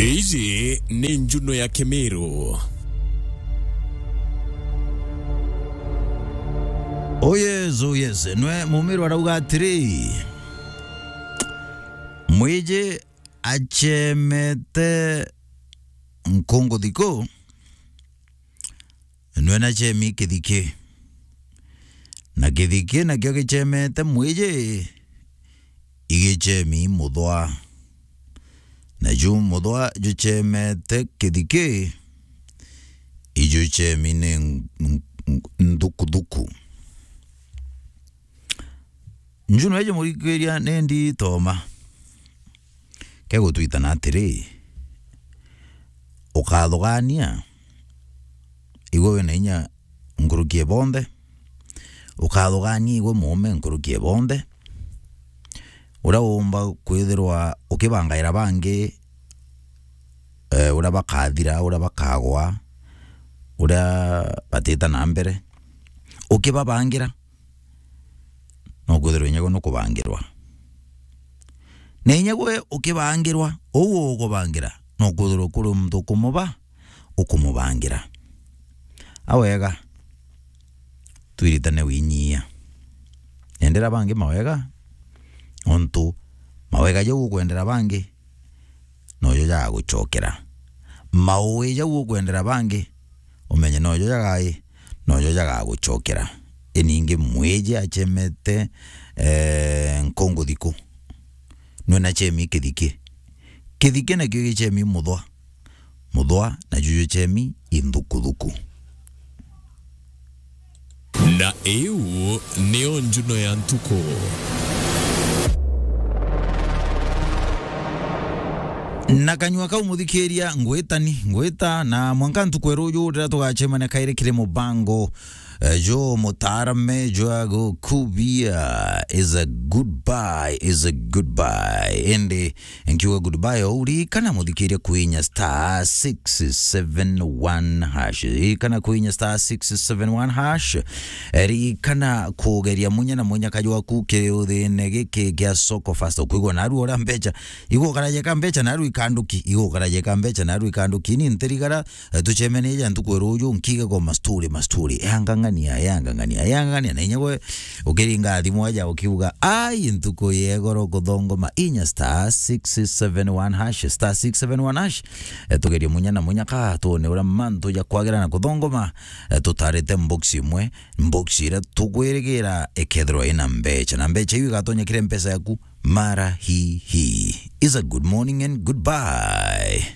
Ici ni Njuno ya Kemiru. Oh yes, nwe mumiru arauga atiri mwije achemete nkongo diko nwe na chemi kidike na kidike na kyo kichemete mwije igechemi mudwa na juu mudwa juchemete kidike ijuchemi ne ndukuduku. Njuno ejo murikweria nendi toma kego tuita na atiri ukathogania igwe na inya ngurukie bonde ukathogania igwe mume ngurukie bonde ura umba kwithirwa ukibangaira bangi ura bakathira ura bakagwa ura batita na mbere ukibabangira no kwithirwa nyago no kubangirwa na inyagwe ukibangirwa owo kubangira no kwithirwa kuri mtu kumuba ukumubangira awega tuiritane winyia endera bangi mawega ontu mawega yo kwendera bangi no yo ya guchokera mawe yo kwendera bangi umenye no yo yagai no yo ya guchokera eninge mweje achemete nkongo diko nuna chemi kidike na kyo chemi mudwa na juju chemi indukuduku Na eu neo Njuno ya Ntuko. nakanywa kau muthikiria ngwita na mwanka ntukwero yo rira tugachemana kaire kire mubango jo mutarame jo kubia is a goodbye ende enkiwa goodbye uri kana muthikiria kuinya star 671 hash kana kuinya star 671 hash eri kana kugeria munya kajwa kuke uthine giki gya soko fast kwigwa naru ora mbecha igo karaje ka mbecha naru ikanduki ni nterigara tuchemene ya ntukwero yo nkiga go masturi yangangania na inyewe ukiringa thimu aja ukiuga ai ntuko yegoro kuthongoma inya star 671 hash tugeria munya ka tuone ura mantu ya kwagira na kuthongoma tutarete mboxi imwe mboxi ira tugwirigira ekethro ina mbecha na mbecha iyu gatonya kire mpesa yaku mara hi is a good morning and goodbye.